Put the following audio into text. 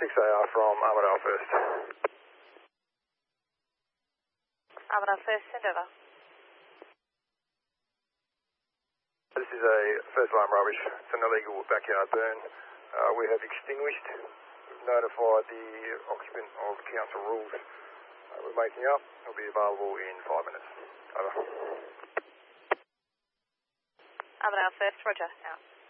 6AR from Armadale First. Armadale First, send over. This is a first alarm rubbish. It's an illegal backyard burn. We have extinguished. We've notified the occupant of council rules. We're making up. It'll be available in 5 minutes. Over. Armadale First, roger, out.